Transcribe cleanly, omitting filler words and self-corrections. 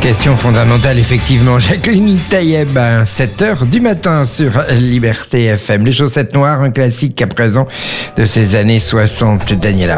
Question fondamentale, effectivement. Jacqueline Taïeb, à 7h du matin sur Liberté FM. Les chaussettes noires, un classique à présent de ces années 60. Daniela.